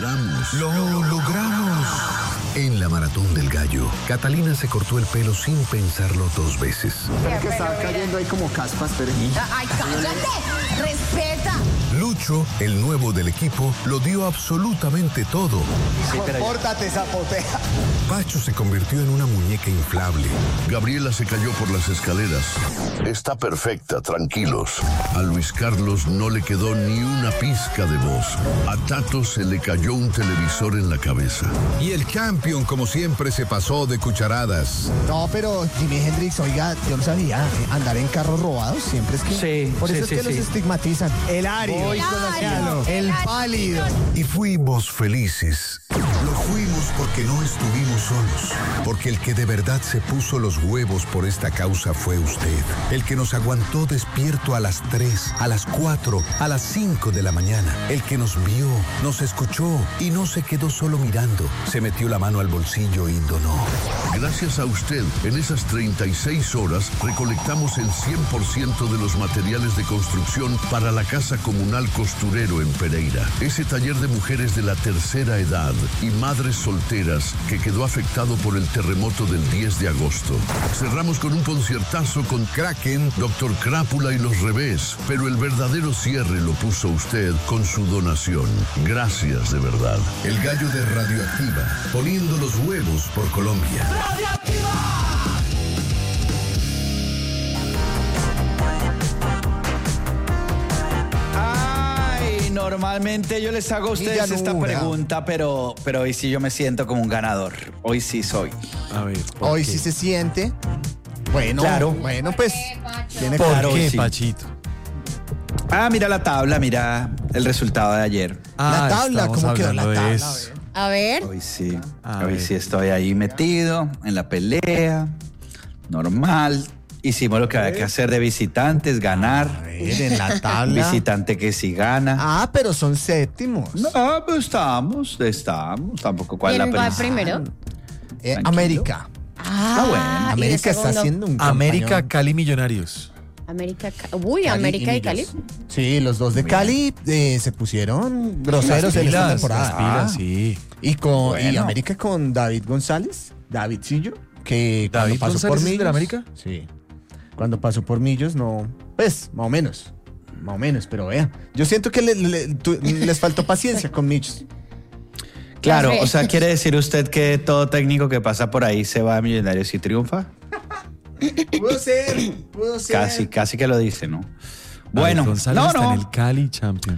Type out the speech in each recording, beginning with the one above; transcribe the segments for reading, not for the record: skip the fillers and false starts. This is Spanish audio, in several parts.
logramos. ¡Lo logramos! En la Maratón del Gallo, Catalina se cortó el pelo sin pensarlo 2 veces. Que estaba cayendo ahí como caspas, pero... ¡Ay, cállate! ¡Respeta! Lucho, el nuevo del equipo, lo dio absolutamente todo. Compórtate, zapotea. Pacho se convirtió en una muñeca inflable. Gabriela se cayó por las escaleras. Está perfecta, tranquilos. A Luis Carlos no le quedó ni una pizca de voz. A Tato se le cayó un televisor en la cabeza. Y el Champion, como siempre, se pasó de cucharadas. No, pero Jimi Hendrix, oiga, yo no sabía, andar en carros robados siempre es que... Sí, por eso sí, es que sí. los estigmatizan. El ario, el pálido. Y fuimos felices. Lo fuimos porque no estuvimos solos. Porque el que de verdad se puso los huevos por esta causa fue usted. El que nos aguantó despierto a las 3, a las 4, a las 5 de la mañana. El que nos vio, nos escuchó y no se quedó solo mirando. Se metió la mano al bolsillo y donó. Gracias a usted, en esas 36 horas recolectamos el 100% de los materiales de construcción para la Casa Comunal Costurero en Pereira. Ese taller de mujeres de la tercera edad y madres solteras que quedó afectado por el terremoto del 10 de agosto. Cerramos con un conciertazo con Kraken, Dr. Crápula y Los Revés, pero el verdadero cierre lo puso usted con su donación. Gracias de verdad. El gallo de Radioactiva, poniendo los huevos por Colombia. Normalmente yo les hago a ustedes esta pregunta, pero hoy sí yo me siento como un ganador. Hoy sí soy. A ver, Hoy sí se siente. Bueno, Claro. Bueno, pues... Tiene ¿Por Claro, qué, sí. Pachito? Mira la tabla, mira el resultado de ayer. La tabla, estamos ¿cómo quedó la hablando de tabla? eso. A ver. Hoy sí. A Hoy ver. sí estoy ahí metido en la pelea. Normal. Hicimos lo que había que hacer de visitantes, ganar. A ver, en la tabla. Visitante que sí gana. Ah, pero son séptimos. No, pues estamos. Tampoco cuál es la ¿Quién va prisa. primero? Tranquilo. América. bueno. ¿y de América está segundo? haciendo un América, campañón. Cali Millonarios. Uy, América y Cali. Sí, los dos de Cali se pusieron groseros en esta temporada. Las pilas, sí. Y Bueno. América con David González, Davidcillo, que cuando ¿David pasó González por es Millos. del América? Sí. Cuando pasó por Millos, no. Pues, más o menos. Más o menos, pero vea. Yo siento que les faltó paciencia con Millos. Claro, Ya sé. o sea, ¿quiere decir usted que todo técnico que pasa por ahí se va a Millonarios y triunfa? Pudo ser, pudo ser. Casi que lo dice, ¿no? David Bueno, González está en el Cali Champion.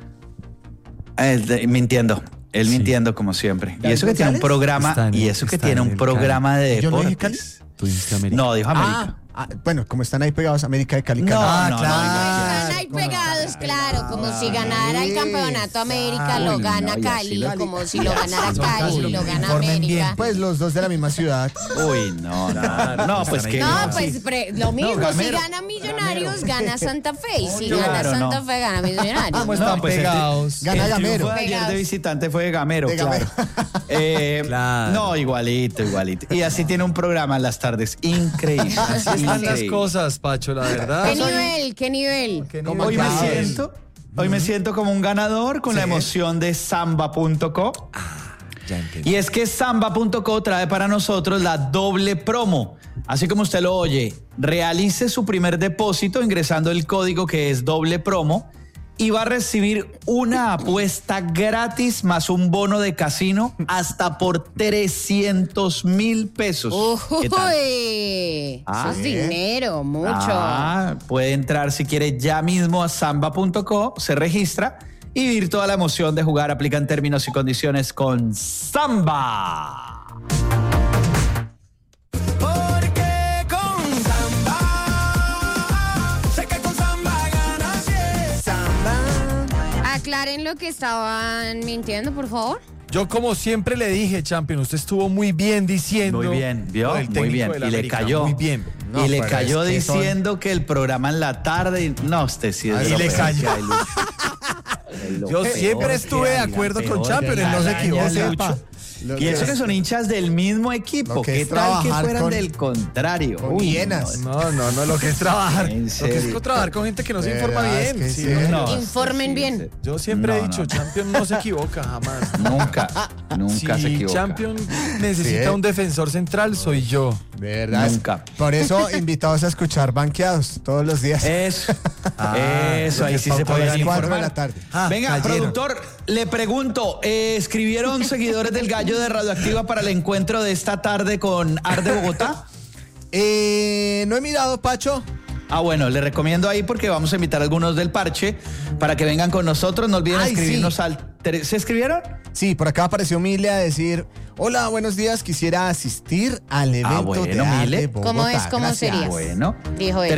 mintiendo. Él Sí. mintiendo como siempre. Y ¿David eso que tiene un González? programa, Está en y el- eso que está tiene en un el programa de ¿Yo no dije deportes. ¿Tú dijiste América? No, dijo América. Bueno, como están ahí pegados América de Cali. No, Cali. no, Están ahí pegados, claro, como si ganara el campeonato América, lo Uy, gana no, y Cali, así como si lo ganara Son Cali, casi, lo gana informen bien, América. pues los dos de la misma ciudad. Uy, no, pues que No, no. pues lo mismo, si Gamero. gana Millonarios, gana Santa Fe, y si Claro, gana Santa no. Fe, gana Millonarios. ¿Cómo No, están pues pegados? el Gana triunfo Gamero. de ayer de Pegados. visitante fue de Gamero, De claro. Gamero. Claro. No, igualito. Y así tiene un programa en las tardes increíble. Así están las increíble. cosas, Pacho, la verdad. ¿Qué nivel? ¿Qué nivel? ¿Cómo Hoy me acabas? siento como un ganador con la emoción de Samba.co. Ya entendí. Y es que Samba.co trae para nosotros la doble promo. Así como usted lo oye, realice su primer depósito ingresando el código que es doble promo y va a recibir una apuesta gratis más un bono de casino hasta por 300,000 pesos. ¿Qué tal? Uy, eso es dinero, mucho. Puede entrar si quiere ya mismo a samba.co, se registra y vivir toda la emoción de jugar. Aplican términos y condiciones con Samba. Porque con Samba, sé que con Samba ganas Aclaren lo que estaban mintiendo, por favor. Yo como siempre le dije, Champion, usted estuvo muy bien diciendo. Muy bien, ¿vio? lo del Muy técnico bien. del Y le América, cayó. Muy bien. No, y le pero cayó es que son- diciendo que el programa en la tarde. No, usted sí es Y lo le peor cayó. que hay, Lucho. Es lo Yo peor siempre que estuve de hay, acuerdo la con peor Champion, que él no se hay. equivoque, Lucho. Lucho. Y eso que son hinchas del mismo equipo. Lo que ¿Qué es tal que trabajar fueran con- del contrario? con Uy, hienas. No, lo que es trabajar. ¿En Lo que es serio? trabajar con gente que no se De informa verdad, bien. es que sí, sí. no. Informen bien. Yo siempre he No, dicho, no. Champion no se equivoca jamás. Nunca Si se equivoca. Champion necesita Sí. un defensor central, soy yo. De verdad. Nunca. Por eso, invitados a escuchar Banqueados todos los días. Eso, eso, lo ahí que sí pauta se puede las 4 de informar. la tarde. Venga, cayeron. productor, le pregunto, ¿escribieron seguidores del Gallo de Radioactiva para el encuentro de esta tarde con Arde Bogotá? No he mirado, Pacho. Ah, bueno, le recomiendo ahí porque vamos a invitar a algunos del parche para que vengan con nosotros. No olviden Ay, escribirnos sí. ¿Se escribieron? Sí, por acá apareció Mile a decir: hola, buenos días, quisiera asistir al evento bueno, de Arde Mile. Bogotá. ¿Cómo es? ¿Cómo Gracias. sería? Bueno, Dijo ella.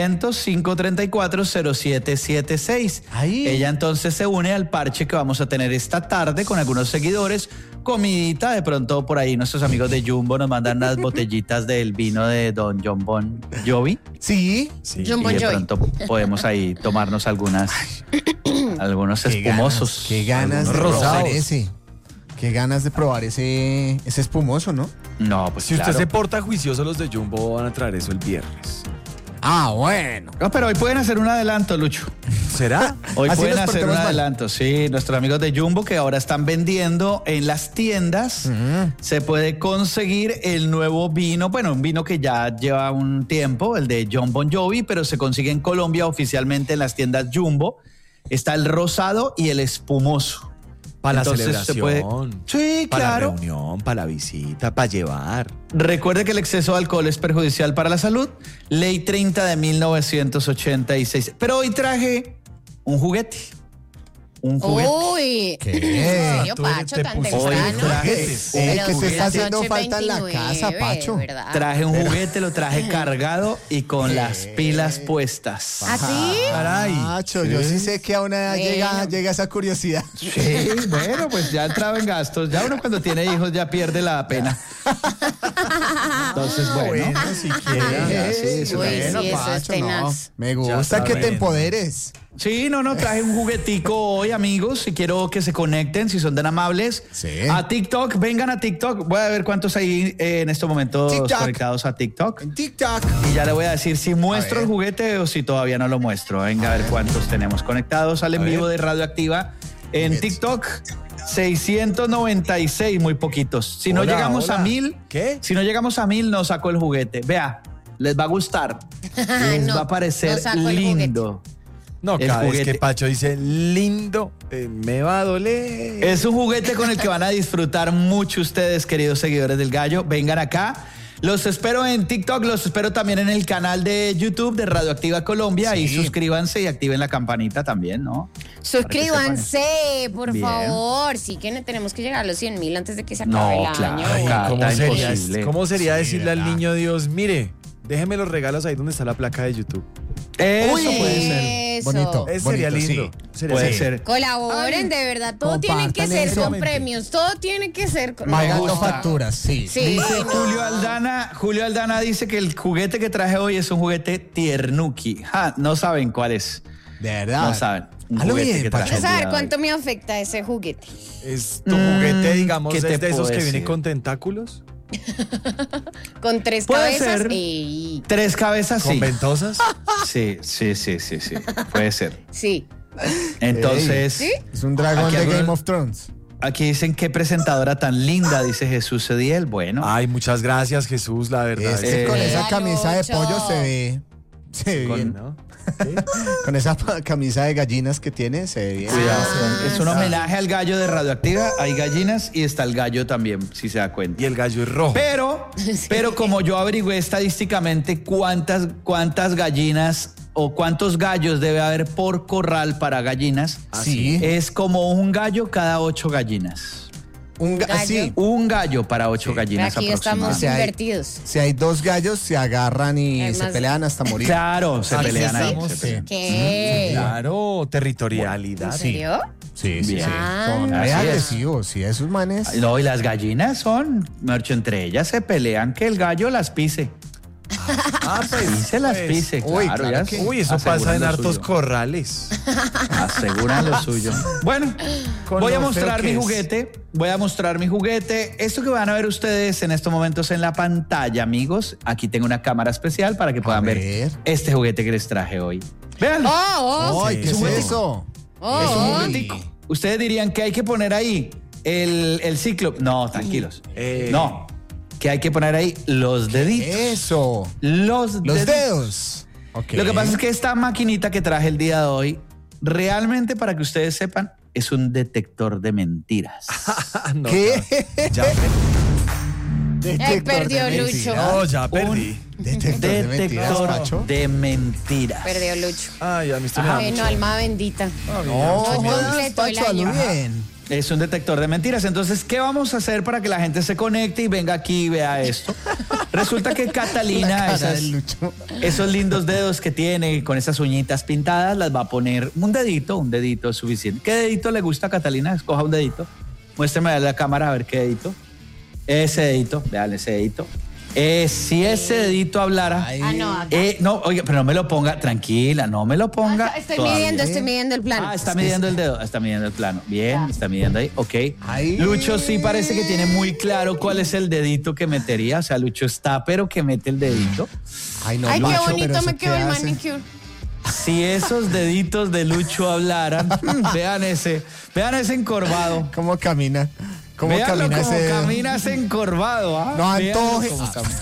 300-534-0776. Ahí. Ella entonces se une al parche que vamos a tener esta tarde con algunos seguidores. Comidita, de pronto por ahí nuestros amigos de Jumbo nos mandan unas botellitas del vino de Don John Bon Jovi. Sí. John Y Bon de Jovi. pronto podemos ahí tomarnos algunos Qué espumosos. Qué ganas de Algunos probar rosados. ese. Qué ganas de probar ese espumoso, ¿no? No, pues Si usted claro. se porta juicioso, los de Jumbo van a traer eso el viernes. Ah, bueno. No, pero hoy pueden hacer un adelanto, Lucho. ¿Será? Hoy Así pueden nos hacer un portemos mal. adelanto, sí. Nuestros amigos de Jumbo que ahora están vendiendo en las tiendas, se puede conseguir el nuevo vino, bueno, un vino que ya lleva un tiempo, el de John Bon Jovi, pero se consigue en Colombia oficialmente en las tiendas Jumbo. Está el rosado y el espumoso. Para la Entonces, se puede- celebración. Sí, Para claro. la reunión, para la visita, para llevar. Recuerde que el exceso de alcohol es perjudicial para la salud. Ley 30 de 1986. Pero hoy traje un juguete. Un juguete. Uy. ¿Qué? ¿En serio, Tú Pacho, te tan pusiste temprano? juguetes. Pero que se son está las haciendo 8:29, falta en la casa, Pacho. ¿verdad? Traje un juguete, lo traje cargado y con las pilas puestas. ¿Ah, sí? Caray. Pacho, yo sí sé que a una edad Bueno. llega esa curiosidad. Sí, bueno, pues ya entraba en gastos. Ya uno cuando tiene hijos ya pierde la pena. Entonces, bueno. si quiera. Sí, sí, Uy, bueno, sí, eso es tenaz. Me Ya gusta está que te bueno. empoderes. Sí, no, traje un juguetico hoy, amigos, y quiero que se conecten, si son tan amables, Sí. a TikTok. Vengan a TikTok. Voy a ver cuántos hay en estos momentos TikTok. conectados a TikTok. En TikTok. Y ya le voy a decir si muestro ver. el juguete o si todavía no lo muestro. Venga, a ver cuántos tenemos conectados al en vivo de Radioactiva en Juguetes. TikTok. 696, muy poquitos. Si no Hola, llegamos a hola. 1000, ¿Qué? Si no llegamos a 1000, no saco el juguete. Vea, les va a gustar. Les No, va a parecer no saco el lindo. No, El cada vez juguete. que Pacho dice lindo, me va a doler. Es un juguete con el que van a disfrutar mucho ustedes, queridos seguidores del Gallo. Vengan acá. Los espero en TikTok, los espero también en el canal de YouTube de Radioactiva Colombia. Ahí suscríbanse y activen la campanita también, ¿no? Suscríbanse, por Bien. favor. Sí que no tenemos que llegar a los 100,000 antes de que se No, acabe el claro, año. claro. ¿Cómo está sería, imposible. cómo sería Sí, decirle al ¿verdad? niño Dios, mire, déjeme los regalos ahí donde está la placa de YouTube? Eso Uy, puede ser. Eso. Bonito. Ese sería Bonito, lindo. sí. Sería Puede lindo. ser. Colaboren, de verdad. Todo tiene que compartan ser eso. con premios. Todo tiene que ser con Pagando gusta. facturas, sí. Sí. Dice no. Julio Aldana dice que el juguete que traje hoy es un juguete tiernuki. No saben cuál es. De verdad. No saben. Un Hazlo juguete bien, que Pacho. traje el ¿Quieres día saber de cuánto hoy. me afecta ese juguete? Es tu juguete, digamos, ¿qué es te de esos puedo que vienen decir? con tentáculos, Con 3 Puede cabezas. ser. Y... 3 cabezas, con sí. ventosas. Sí. Puede ser. Sí. Entonces, ¿Sí? Es un dragón Aquí de algunos- Game of Thrones. aquí dicen qué presentadora tan linda, dice Jesús Ediel. Bueno, Ay, muchas gracias, Jesús, la verdad. Es que con esa Véalo, camisa de pollo Cho. se ve. Se ve bien. ¿no? Con esa camisa de gallinas que tiene, se ve bien. cuidado. Ah. Es un homenaje al gallo de Radioactiva. Hay gallinas y está el gallo también, si se da cuenta. Y el gallo es rojo. Pero como yo averigüé estadísticamente cuántas gallinas o cuántos gallos debe haber por corral para gallinas, Sí. es como un gallo cada 8 gallinas. Gallo. Sí. Un gallo para 8 gallinas Aquí estamos O sea, hay- invertidos. Si hay dos gallos, se agarran y Es se más- pelean hasta morir. Claro, se Aquí pelean ahí. estamos, se pelean. ¿Qué? Claro, territorialidad. ¿En serio? Sí, Bien. Son Ah, muy así es. agresivos, sí, esos manes. No, y las gallinas son, Mercho, entre ellas se pelean que el gallo las pise. Pues. Pise las pues. pise, Uy, claro. claro ya que- Uy, eso aseguran pasa en lo hartos suyo. corrales. Aseguran lo suyo. Bueno, Con voy a lo mostrar feo mi que es. juguete. Voy a mostrar mi juguete. Esto que van a ver ustedes en estos momentos en la pantalla, amigos. Aquí tengo una cámara especial para que puedan ver ver. este juguete que les traje hoy. Vean. Ay, ¿qué es un eso? Es un juguetico. Ustedes dirían que hay que poner ahí el ciclo. No, tranquilos. No, que hay que poner ahí los deditos. Eso. Los Los deditos. dedos. Ok. Lo que pasa es que esta maquinita que traje el día de hoy, realmente para que ustedes sepan, es un detector de mentiras. No, ¿Qué? Ya, Ay, perdió de Lucho. mentiras. no, ya perdí. Detector de mentiras, Detector Pacho. de mentiras. Perdió Lucho. Ay, a mí esto me da Bueno, mucho. alma bendita. No, jodas, completo el Pacho, hazlo año. bien. Es un detector de mentiras. Entonces, ¿qué vamos a hacer para que la gente se conecte y venga aquí y vea esto? Resulta que Catalina, La cara de Lucho. esos lindos dedos que tiene con esas uñitas pintadas, las va a poner un dedito es suficiente. ¿Qué dedito le gusta a Catalina? Escoja un dedito. Muéstrame a la cámara a ver qué dedito. Ese dedito, vean ese dedito. Si ese dedito hablara. Ah, no, acá. No, oiga, pero no me lo ponga, tranquila, no me lo ponga. Estoy todavía. midiendo el plano. Ah, está midiendo el dedo, está midiendo el plano. Bien, está midiendo ahí, ok. Ahí. Lucho sí parece que tiene muy claro cuál es el dedito que metería. O sea, Lucho está, pero que mete el dedito. Ay, no, Ay, Lucho, qué pero bonito eso me quedó qué el hace. manicure. Si esos deditos de Lucho hablaran, vean ese encorvado. ¿Cómo camina? ¿Cómo Véanlo camina como ese dedo? camina ese encorvado. ¿ah? No Véanlo antoje. cómo camina.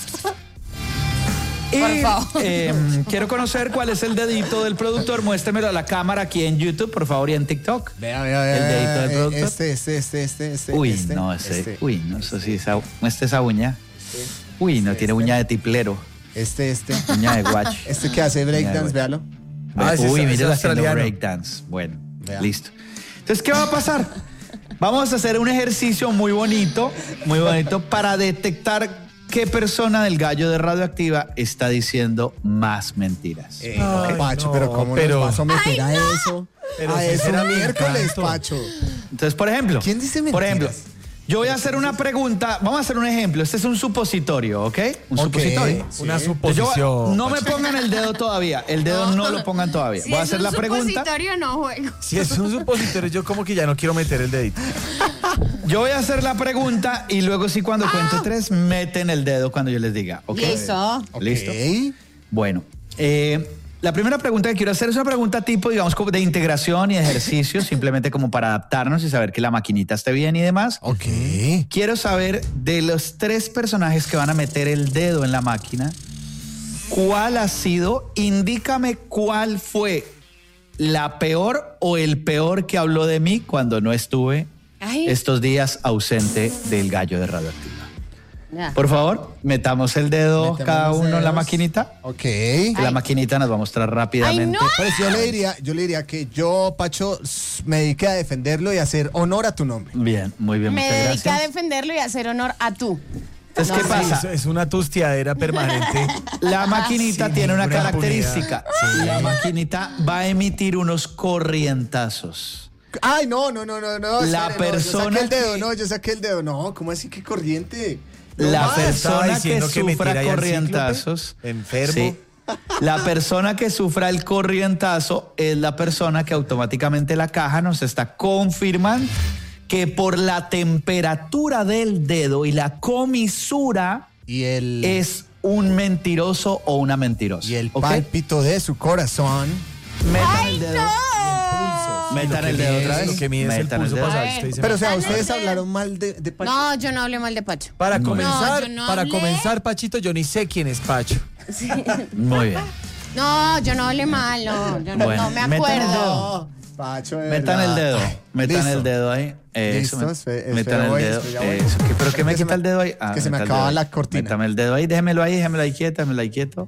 Y Por favor. quiero conocer cuál es el dedito del productor. Muéstremelo a la cámara aquí en YouTube, por favor, y en TikTok. Vea, vea. El dedito del productor. Este. Uy, este, no, ese. este, Uy, no, eso sí, muestra esa uña. Uy, no, tiene uña de tiplero. Este. Uña de guacho. Este que hace breakdance, Mira, véalo. ese Uy, es mire haciendo australiano. breakdance. Bueno, Vea. listo. Entonces, ¿qué va a pasar? Vamos a hacer un ejercicio muy bonito para detectar qué persona del gallo de Radioactiva está diciendo más mentiras. Ay, Pacho, no, pero ¿cómo pero- nos vas a meter a eso? Pero A si eso será el mi miércoles, encanto. Pacho. Entonces, por ejemplo. ¿Quién dice mentiras? Por ejemplo, yo voy a hacer una pregunta. Vamos a hacer un ejemplo. Este es un supositorio, ¿ok? Un Ok. supositorio. Una Entonces, suposición. no me pongan el dedo todavía. El dedo no lo pongan todavía. Si Voy a es hacer un la pregunta. supositorio, no juego. Si es un supositorio, yo como que ya no quiero meter el dedito. Yo voy a hacer la pregunta y luego sí cuando cuente 3 meten el dedo cuando yo les diga. ¿Ok? Listo. Listo. Ok. Bueno, la primera pregunta que quiero hacer es una pregunta tipo, digamos, como de integración y de ejercicio, simplemente como para adaptarnos y saber que la maquinita esté bien y demás. Ok. Quiero saber de los 3 personajes que van a meter el dedo en la máquina, ¿cuál ha sido? Indícame cuál fue la peor o el peor que habló de mí cuando no estuve Ay. estos días ausente del gallo de Radioactiva. Ya. Por favor, metamos el dedo Metemos cada los uno en la dedos. maquinita. Ok. Que la maquinita nos va a mostrar rápidamente. Ay, no. Pues yo le diría que yo, Pacho, me dediqué a defenderlo y a hacer honor a tu nombre. Bien, muy bien, Me muchas dediqué a gracias. defenderlo y a hacer honor a tú. Entonces, ¿qué pasa? Es una tustiadera permanente. La maquinita Sin tiene una ninguna característica. La maquinita va a emitir unos corrientazos. Ay, no. La espere, persona No, yo saqué el dedo, que- no, yo saqué el dedo. No, ¿cómo así que corriente? La más. Estaba persona que diciendo que sufra metiera ahí al corrientazos. cíclope, enfermo. Sí. La persona que sufra el corrientazo es la persona que automáticamente la caja nos está confirmando que por la temperatura del dedo y la comisura Y el, es un mentiroso o una mentirosa. y el ¿ok? pálpito de su corazón. Metan el dedo. Metan el dedo otra vez. Lo que mide es el Metan pulso dedo. para A saber ver. si usted dice Pero, o sea, Ah, ustedes no. hablaron mal de Pacho. No, yo no hablé mal de Pacho. Para No. comenzar, No, yo no para hablé. comenzar, Pachito, yo ni sé quién es Pacho. Muy bien. No, yo no hablé mal, no. Yo no, Bueno, no me metan el acuerdo. dedo. Pacho, de Metan el verdad. dedo. Ay, Metan listo. el dedo ahí. Eso. Listo, espera, Metan el voy, dedo. espera, voy. Eso. ¿Pero qué me Es que quita el dedo ahí? que se me meta el acaba dedo ahí. la cortina. Métame el dedo ahí. Déjemelo ahí quieto, déjemelo ahí quieto.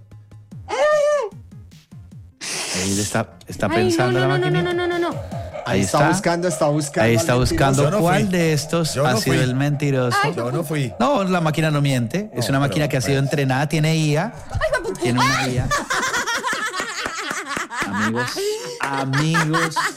Ahí está Ay, pensando la no. maquinita. No. Ahí Está buscando. Ahí está al buscando Yo no cuál fui. de estos Yo ha no sido fui. el mentiroso. Yo no fui. No, la máquina no miente. Es una máquina que ha sido entrenada, tiene IA. Tiene una IA. Amigos,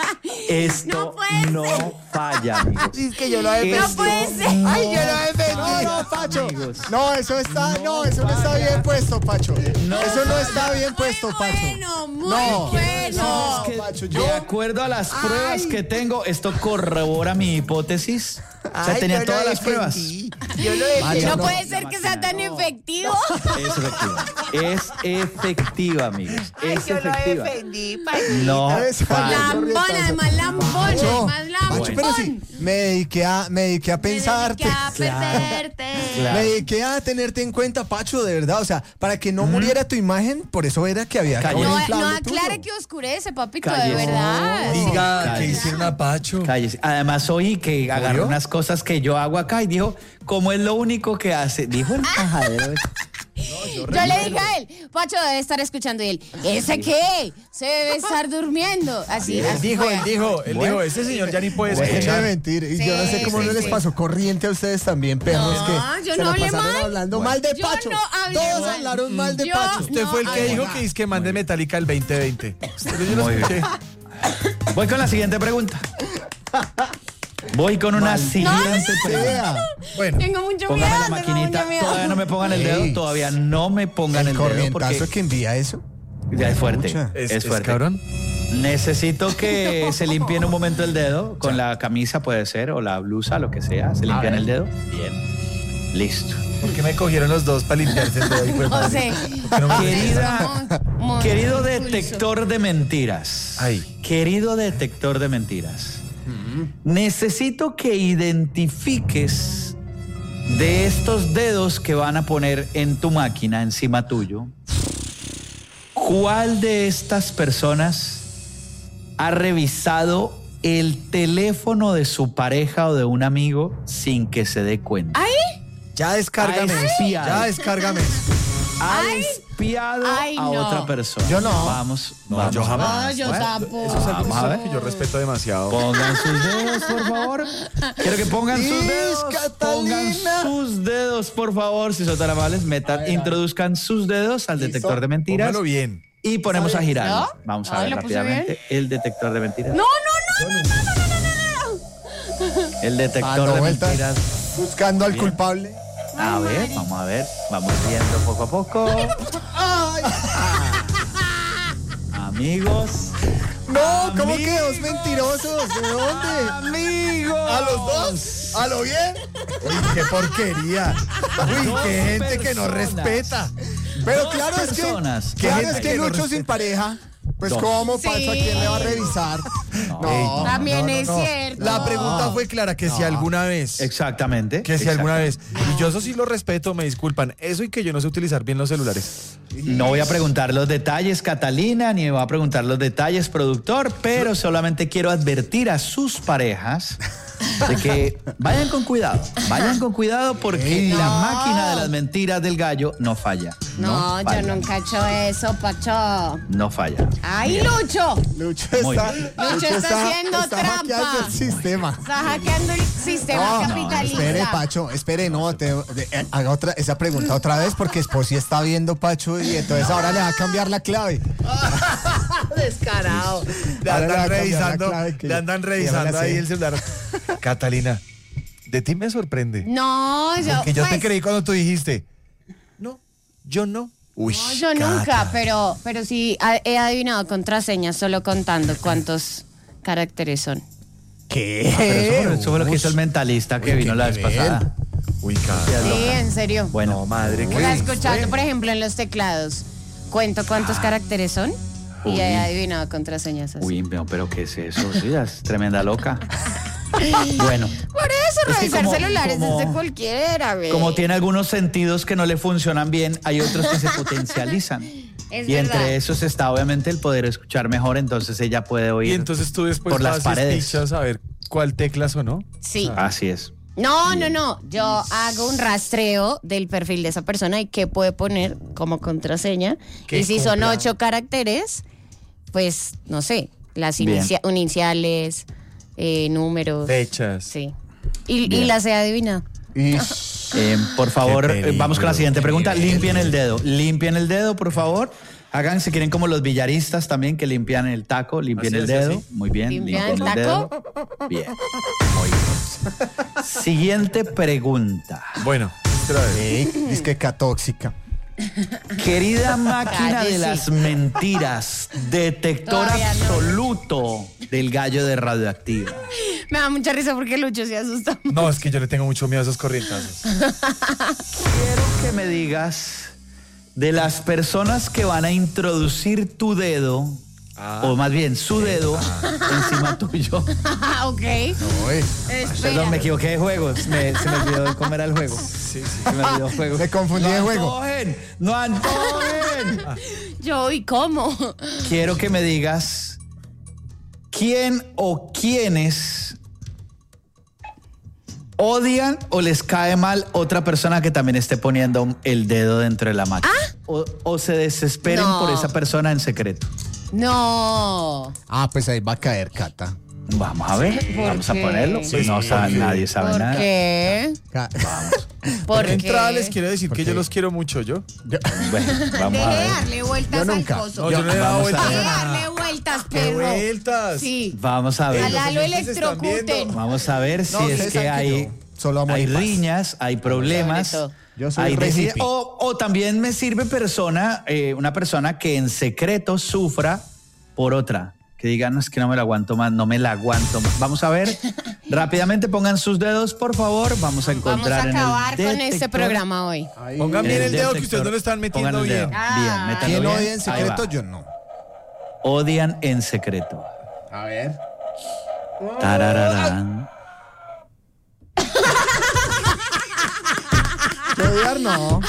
Esto no falla, amigos. Es que yo lo he No puede ser. Ay, yo lo defendí. No, Pacho. Amigos. No, eso no está bien puesto, Pacho. Eso no está bien puesto, Pacho. Bueno, muy No. bueno. Que Pacho, de acuerdo a las pruebas que tengo, esto corrobora mi hipótesis. O sea, tenía todas las pruebas. Yo lo defendí. No puede ser que sea tan efectivo. Es efectiva. Es efectiva, amigos. Es Yo lo efectiva. defendí, No Esa- falla. Lambón, además lambón, Pacho, además lambón. Pacho, pero sí, me dediqué a pensarte. Me dediqué a perderte. Me dediqué a tenerte en cuenta, Pacho, de verdad. O sea, para que no muriera tu imagen, por eso era que había Cállese. un No, inflable no aclare tuyo. que oscurece, papito, de Cállese. verdad. Diga que Cállese. hicieron a Pacho. Cállese. Además, oí que agarró ¿Oyó? unas cosas que yo hago acá y dijo, ¿cómo es lo único que hace? Dijo el majadero. Yo le dije a él, Pacho debe estar escuchando y él, ¿ese qué? Se debe estar durmiendo. Así, Él así dijo, fue. ese señor ya ni puede Dejen de escuchar. mentir. Y yo no sé Sí, cómo sí, no les sí. pasó corriente a ustedes también, perros. No, que yo se no la hablé pasaron mal. hablando mal de Yo Pacho. no hablé Todos mal. hablaron mal de Yo Pacho. Usted fue el no que hablé dijo mal. que es que mande Metallica el 2020. Usted yo lo Muy escuché. Voy con la siguiente pregunta. Voy con una siguiente pregunta. Sea. Bueno, Tengo mucho Póngame miedo, la tengo maquinita. mucho miedo. Todavía no me pongan el dedo. Ey. Todavía no me pongan El el dedo corrientazo porque que envía eso. ya es fuerte. Pucha. Es fuerte. cabrón. Necesito que se limpien un momento el dedo. Con la camisa puede ser, o la blusa, lo que sea. Se limpian el dedo. Bien. Listo. ¿Por qué me cogieron los dos para limpiarse el dedo? hijo de No madre? sé. No me- Querida, Muy querido impulso. detector de mentiras. Ay. Querido detector de mentiras. Necesito que identifiques de estos dedos que van a poner en tu máquina encima tuyo, ¿cuál de estas personas ha revisado el teléfono de su pareja o de un amigo sin que se dé cuenta? Ya descárgame Ay, eso. sí, Ya ay. descárgame eso. Ha Ay. espiado Ay, a no. otra persona. Yo no. Vamos, No, vamos. yo jamás. No, yo Bueno, tampoco. Eso es algo Vamos a ver. que yo respeto demasiado. Pongan sus dedos, por favor. Quiero que pongan sus dedos. Pongan Catalina. sus dedos, por favor. Si son tan amables, introduzcan sus dedos al detector de mentiras. Póngalo bien. Y ponemos a girar. ¿No? Vamos a Ay, ver ¿lo puse rápidamente el detector de mentiras. No, no, no, no, no, no, no, no. El detector Dando de vueltas. mentiras. Buscando al Bien. culpable. A ver, vamos a ver. Vamos viendo poco a poco. Amigos. No, ¿cómo que dos mentirosos? ¿De dónde? Amigos. ¿A los dos? ¿A lo bien? Uy, qué porquería. Uy, Dos qué gente que no personas. respeta. Pero Dos claro es que, personas. Qué claro gente es que que no Lucho sin respeta. pareja, pues Dos. ¿cómo, Pacho? ¿A quién le va a revisar? No. También es cierto. La pregunta fue clara, que si alguna vez. Exactamente. Que si alguna vez. exactamente. Y yo eso sí lo respeto, me disculpan. Eso y que yo no sé utilizar bien los celulares. No voy a preguntar los detalles, Catalina, ni voy a preguntar los detalles, productor, pero solamente quiero advertir a sus parejas de que vayan con cuidado porque la máquina de las mentiras del gallo no falla. No, falla, yo nunca he hecho eso, Pacho. No falla. ¡Ay, Lucho! Lucho Muy está, bien. Lucho está haciendo hackeando trampa. el sistema. Está hackeando el sistema No, capitalista. espere, Pacho, espere, no, haga esa pregunta otra vez porque Esposi está viendo, Pacho, y entonces ahora le va a cambiar la clave. Descarado. Le Ahora le va a andan cambiar revisando, la clave que le andan ya revisando me la ahí sé. el celular. Catalina, de ti me sorprende. No, yo. Porque yo te pues, creí cuando tú dijiste. No, yo no. Uy, No, yo nunca, Cata. pero sí he adivinado contraseñas solo contando cuántos caracteres son. ¿Qué? Eso fue lo que hizo el mentalista que Uy, vino qué la vez nivel. pasada. Uy, Cata. Sí, en serio. Bueno, No, madre, O sea, ¿qué? escuchando, por ejemplo, en los teclados, cuento cuántos caracteres son y Uy. he adivinado contraseñas así. uy, no, pero ¿qué es eso? Sí, es tremenda loca. Bueno, Por eso, Es que revisar como- celulares como- es de cualquiera, güey. como tiene algunos sentidos que no le funcionan bien, hay otros que se potencializan. Es Y verdad. entre esos está obviamente el poder escuchar mejor, entonces ella puede oír Y entonces tú después por las haces paredes. fichas a ver cuál tecla sonó. Sí. Así es. No. Yo hago un rastreo del perfil de esa persona y qué puede poner como contraseña. ¿Qué Y si son compra? 8 caracteres, pues, no sé, las Bien. iniciales, números. Fechas. Sí. Y Bien. las he adivinado. Por favor, Qué peligro, vamos con la siguiente qué pregunta. nivel. Limpien el dedo, por favor. Hagan si quieren como los billaristas también que limpian el taco, limpian Así, el así, dedo. así. Muy bien. ¿Limpian el limpian taco? dedo. Bien. Muy bien. Siguiente pregunta. Bueno, otra vez. Ey, disqueca tóxica. Querida máquina de Cállese. las mentiras, detector Todavía no. absoluto del gallo de radioactiva. Me da mucha risa porque Lucho se asusta. No, es que yo le tengo mucho miedo a esos corrientazos. Quiero que me digas de las personas que van a introducir tu dedo, o más bien su dedo, encima tuyo. Ok. No, Perdón, me equivoqué de juegos. Se me olvidó cómo era el juego. Sí, sí. Se me olvidó el juego. Me confundí de juego. ¡No antojen! Yo, ¿y cómo? Quiero que me digas quién o quiénes odian o les cae mal otra persona que también esté poniendo el dedo dentro de la máquina. O se desesperen No. por esa persona en secreto. No. Ah, pues ahí va a caer, Cata. Vamos a ver, ¿Por vamos a qué? ponerlo. Sí, No sí, sabe, porque- nadie sabe ¿Por nada. qué? ¿Por De entrada qué? les quiero decir que yo los quiero mucho, ¿yo? Bueno, vamos a Deje de ver. darle vueltas Yo al nunca. coso. No, yo no le he dado Vamos a vueltas a Deje de nada. darle vueltas, ¿Qué perro. vueltas? Sí. Vamos a ver. A Lalo oyentes están electrocuten. viendo. Vamos a ver si No, es ustedes que saben que hay, yo solo amo hay mi paz. riñas, hay problemas. Sobre todo. Yo soy hay re desi- hippie. o también me sirve una persona que en secreto sufra por otra. Que diga, no, es que no me la aguanto más, no me la aguanto más. Vamos a ver, rápidamente pongan sus dedos, por favor. Vamos a Vamos encontrar a acabar en el con este detector. programa hoy. Ahí. Pongan bien el dedo que detector. ustedes no lo están metiendo Pongan el dedo. bien. Bien, métanlo ¿Quién bien. odia en Ahí secreto? va. Yo no. Odian en secreto. A ver. Tarararán. Odiar no.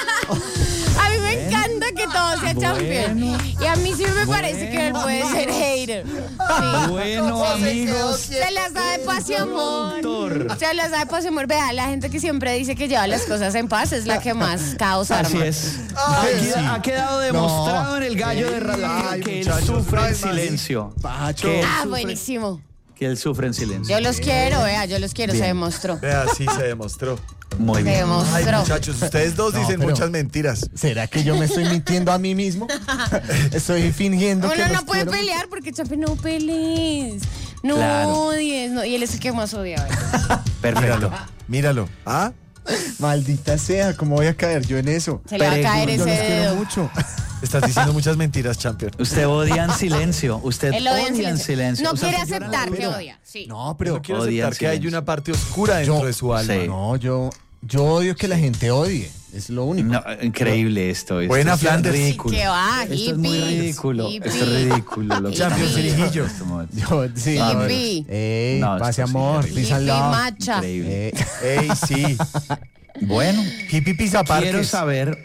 A mí me encanta que todo sea champion. Y a mí sí me parece que él puede ser hater. Sí. Bueno, amigos. Se las da de paz y amor. Doctor. Se las da de paz y amor. Vea, la gente que siempre dice que lleva las cosas en paz es la que más caos arma. Así es. Ha quedado demostrado en el gallo de radioactiva Ay, que él muchachos, sufre en ay, Mari. silencio. Pacho. Que él Ah, sufre- buenísimo. Que él sufre en silencio. Yo los quiero, vea, yo los quiero, se demostró. Vea, sí se demostró. Muy Se bien. Ay, demostró. muchachos, ustedes dos No, dicen pero- muchas mentiras. ¿Será que yo me estoy mintiendo a mí mismo? Estoy fingiendo que Uno los no puede quiero. pelear porque champion no pelees. No Claro. odies. No. Y él es el que más odia. ¿verdad? Perfecto. Míralo. ¿Ah? Maldita sea, ¿cómo voy a caer yo en eso? Se le va a caer Yo ese los quiero dedo. mucho. Estás diciendo muchas mentiras, champion. Usted odia en silencio. Usted Él odia odia en silencio. No O sea, quiere usted llora aceptar la que vida. odia. Sí. No, pero No quiero Odian aceptar que hay silencio. una parte oscura dentro de su alma. Sí. no, yo odio que la gente odie. Es lo único. No, increíble esto. Esto Buena es Flanders. ridículo. Que va, Esto es muy hippie. ridículo. Hippie. Esto es ridículo. Lo que Champion estamos haciendo Cirijillo. en este momento. Yo, sí. Hippie. Ey, No, paz y esto sí, amor, terrible. peace and Hippie love. macha. Increíble. Ey, sí. Bueno, Hippie Pizza quiero saber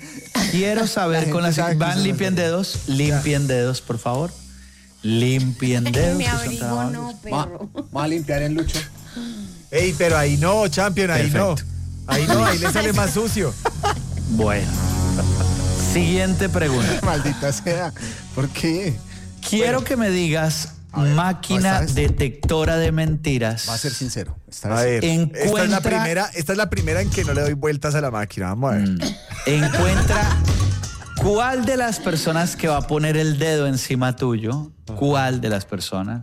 con las... sabe que Van, eso no limpien dedos. Limpien dedos, por favor. Limpien dedos. Mi que son abrigo trabajos. no, perro. Vamos a limpiar el Lucho. Ey, pero ahí no, champion, ahí Perfecto. no. Ahí no, ahí le sale más sucio. Bueno. Siguiente pregunta. Maldita sea. ¿Por qué? Quiero que me digas, A ver, máquina ¿esta vez? detectora de mentiras. Va a ser sincero. Esta A vez. ver, Encuentra- esta es la primera en que no le doy vueltas a la máquina. Vamos a ver. Encuentra cuál de las personas que va a poner el dedo encima tuyo, cuál de las personas,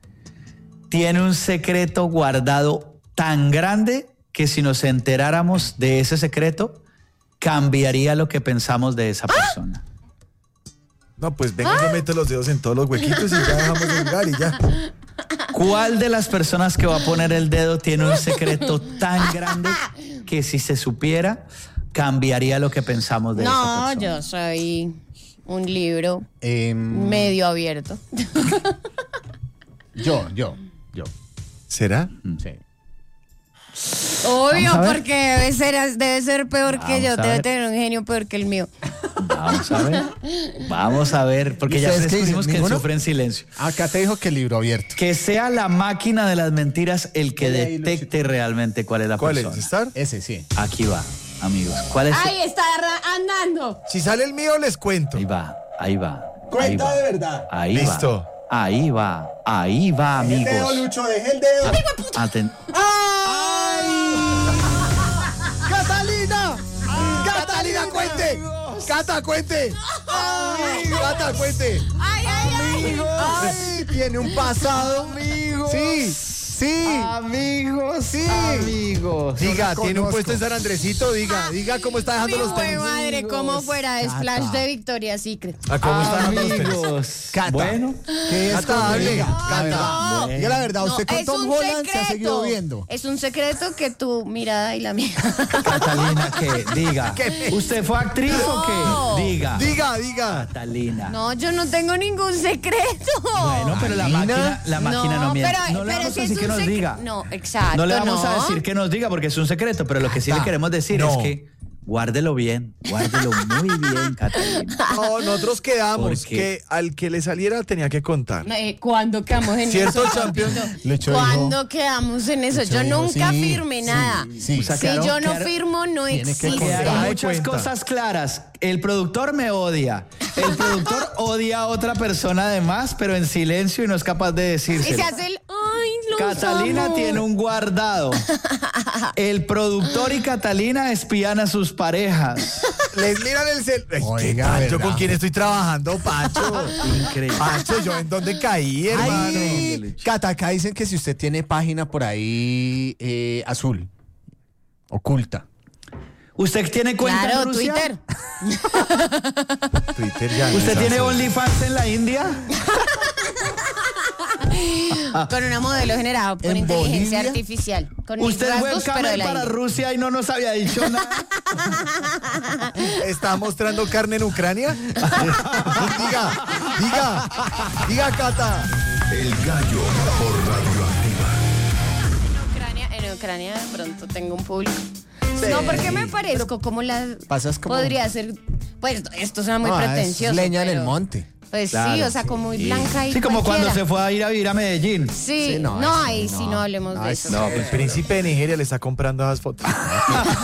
tiene un secreto guardado tan grande que si nos enteráramos de ese secreto, cambiaría lo que pensamos de esa persona. No, pues venga, yo meto los dedos en todos los huequitos y ya dejamos de jugar y ya. ¿Cuál de las personas que va a poner el dedo tiene un secreto tan grande que si se supiera, cambiaría lo que pensamos de esa No, persona? yo soy un libro Em, medio abierto. yo. ¿Será? Sí. Obvio, Vamos a ver. porque debe ser peor que Vamos yo. a Debe ver. tener un genio peor que el mío. Vamos a ver, porque ¿Y ya ustedes qué descubrimos dicen? que él ¿Ninguno? sufre en silencio. Acá te dijo que el libro abierto. Que sea la máquina de las mentiras el que Dale ahí, detecte realmente cuál es la ¿Cuál persona. es? ¿Star? Ese sí. Aquí va, amigos. ¿Cuál es? ¡Ay, está andando! Si sale el mío, les cuento. Ahí va, ahí va. Cuenta ahí va, de verdad. Ahí Listo. va. Ahí va, amigos. Lucho, deje el dedo. Aten- ¡Catalina! ¡Catalina, cuente! ¡Cata, cuente! Cata, cuente. Ay, ay, ay. Ay, tiene un pasado. Amigos. Sí, sí. Amigos. Sí. Amigos. Diga, la tiene un conozco. puesto en San Andresito, diga cómo está dejando Mi los güey, tenis. madre, como fuera Splash de Victoria's Secret. ¿Cómo está dejando los tenis? Amigos. Cata. Bueno. ¿Qué es Cata, hable. Diga, la verdad. No. Diga la verdad, usted con es Tom un Holland se ha seguido secreto. viendo. Es un secreto que tu mirada y la mía. Catalina, ¿qué? Diga. ¿Usted fue actriz o qué? Diga. Diga. Catalina. No, yo no tengo ningún secreto. Bueno, pero la máquina no miente. pero No le vamos si a es decir que un nos diga. No, exacto. No le vamos a decir que nos diga porque es un secreto, pero lo que sí le queremos decir No. es que guárdelo bien, guárdelo muy bien, Catalina. No, nosotros quedamos ¿Por qué? que al que le saliera tenía que contar. ¿Cuándo quedamos en ¿Cierto, eso? champion? Lucho ¿Cuándo quedamos en eso? Yo dijo, nunca sí, firmé nada. sí. O sea, Si quedaron- yo no quedaron- firmo, no tiene que existe. contar. Quedaron Ay, muchas cuenta. cosas claras. El productor me odia. El productor odia a otra persona además, pero en silencio y no es capaz de Y decírselo. se hace el... Ay, los Catalina amo. tiene un guardado. El productor y Catalina espían a sus parejas. Les miran el cel. Ay, Oiga, ¿qué tal? ¿Yo ¿verdad? con quién estoy trabajando, Pacho? Increíble. Pacho, ¿yo en dónde caí, hermano? Ay, Cata, acá dicen que si usted tiene página por ahí azul, oculta. ¿Usted tiene cuenta Claro, en Rusia? Twitter. Twitter ya no ¿Usted es tiene azul. OnlyFans en la India? Con una modelo generada por ¿En inteligencia Bolivia? artificial. Con mis ¿Usted fue rasgos, pero de la para India. Rusia y no nos había dicho nada? ¿Está mostrando carne en Ucrania? diga, Cata. El gallo por radioactiva. En Ucrania de pronto tengo un público. No, porque me parezco como la... pasas como- Podría ser... Pues esto suena muy No, es pretencioso. leña en el pero- monte. Pues sí, Claro, o sea, como muy blanca y Sí, como cuando cualquiera. se fue a ir a vivir a Medellín. Sí, Sí, no, no, eso ahí no. sí no hablemos No, de eso eso. El príncipe de Nigeria le está comprando esas fotos.